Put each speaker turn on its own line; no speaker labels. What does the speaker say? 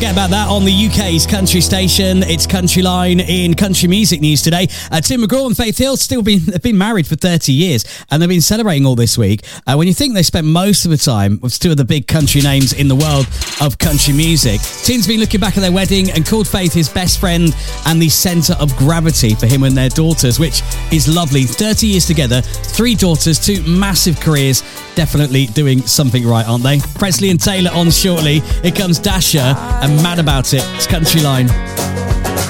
Get about that on the UK's country station. It's Countryline in country music news today. Tim McGraw and Faith Hill have been married for 30 years, and they've been celebrating all this week. When you think they spent most of the time with two of the big country names in the world of country music, Tim's been looking back at their wedding and called Faith his best friend and the centre of gravity for him and their daughters, which is lovely. 30 years together, 3 daughters, 2 massive careers, definitely doing something right, aren't they? Presley and Taylor on shortly. Here comes Dasher and Mad About It. It's Countryline.